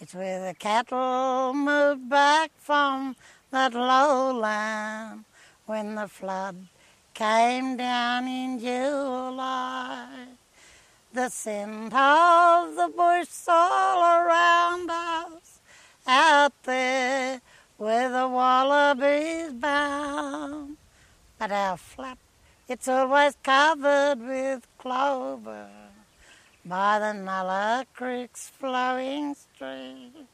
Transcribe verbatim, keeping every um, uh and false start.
It's where the cattle moved back from that lowland when the flood came down in July. The scent of the bush all around us, out there where the wallabies bound. But our flat, it's always covered with clover by the Nulla Creek's flowing stream.